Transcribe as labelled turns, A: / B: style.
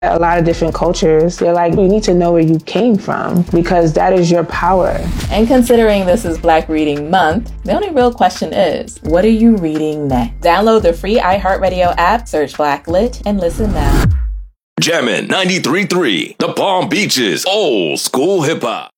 A: A lot of different cultures, they're like, you need to know where you came from because that is your power.
B: And considering this is Black Reading Month, the only real question is, what are you reading next? Download the free iHeartRadio app, search Black Lit, and listen now.
C: Jammin' 93.3, the Palm Beaches, old school hip hop.